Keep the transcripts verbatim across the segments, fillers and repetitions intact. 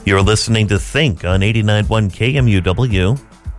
You're listening to Think on eighty-nine point one K M U W.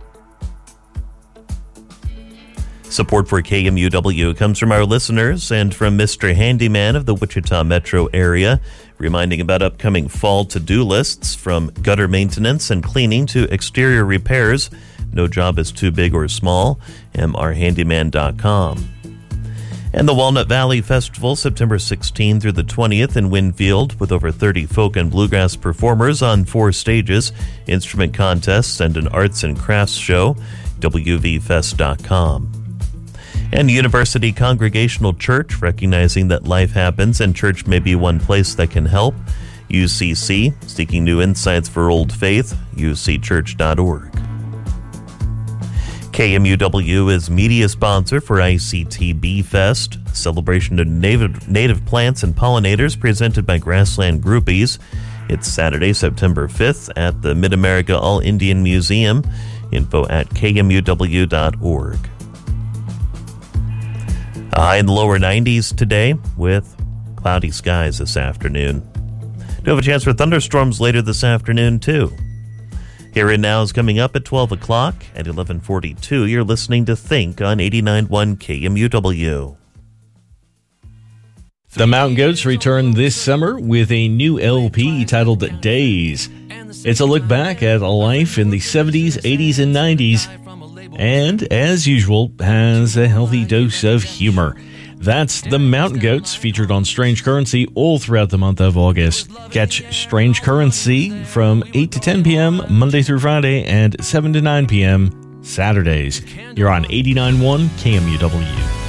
Support for K M U W comes from our listeners and from Mister Handyman of the Wichita metro area, reminding about upcoming fall to-do lists from gutter maintenance and cleaning to exterior repairs. No job is too big or small. M R handyman dot com. And the Walnut Valley Festival, September sixteenth through the twentieth in Winfield, with over thirty folk and bluegrass performers on four stages, instrument contests, and an arts and crafts show. W V fest dot com. And University Congregational Church, recognizing that life happens and church may be one place that can help. U C C, seeking new insights for old faith, u c church dot org. K M U W is media sponsor for I C T Bee Fest, celebration of native, native plants and pollinators presented by Grassland Groupies. It's Saturday, September fifth at the Mid-America All-Indian Museum. Info at k m u w dot org. A high in the lower nineties today with cloudy skies this afternoon. Do have a chance for thunderstorms later this afternoon, too. Here and Now is coming up at twelve o'clock. At eleven forty-two, you're listening to Think on eighty-nine point one K M U W. The Mountain Goats return this summer with a new L P titled Days. It's a look back at a life in the seventies, eighties, and nineties, and, as usual, has a healthy dose of humor. That's the Mountain Goats, featured on Strange Currency all throughout the month of August. Catch Strange Currency from eight to ten p.m. Monday through Friday and seven to nine p.m. Saturdays. You're on eighty-nine point one K M U W.